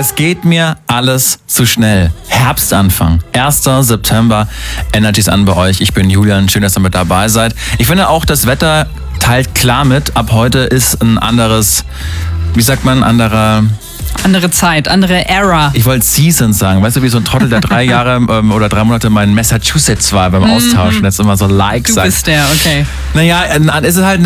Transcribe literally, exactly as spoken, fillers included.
Es geht mir alles zu schnell. Herbstanfang, erster September. Energy ist an bei euch. Ich bin Julian. Schön, dass ihr mit dabei seid. Ich finde auch, das Wetter teilt klar mit. Ab heute ist ein anderes, wie sagt man, anderer... Andere Zeit, andere Era. Ich wollte Seasons sagen. Weißt du, wie so ein Trottel, der drei Jahre ähm, oder drei Monate mal in Massachusetts war beim Austauschen. Jetzt immer so Like Du sagt. bist der, okay. Naja, es ist halt